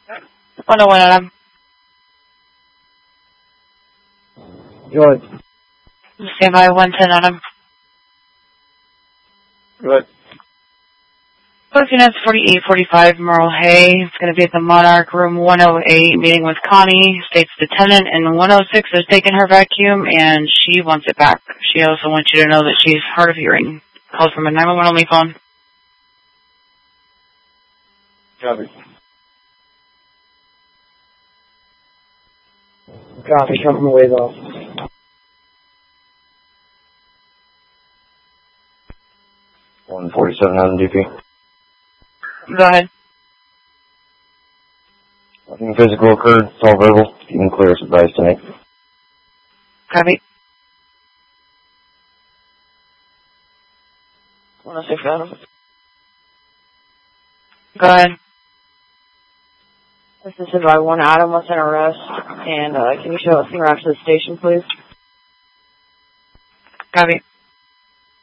101 Adam. Go ahead. Stand by 110 Adam. Go ahead. Closing at 4845 Merle Hay. It's going to be at the Monarch Room 108, meeting with Connie, State's Lieutenant, and 106 has taken her vacuum, and she wants it back. She also wants you to know that she's hard of hearing. Calls from a 911 only phone. Copy. Copy, come from the ways off. $147,000 DP. Go ahead. Nothing physical occurred, it's all verbal. You can clear us advice tonight. Copy. 106 Adam. Go ahead. This is Stand by 1 Adam. What's an arrest? And can you show us the rest of the station, please? Copy.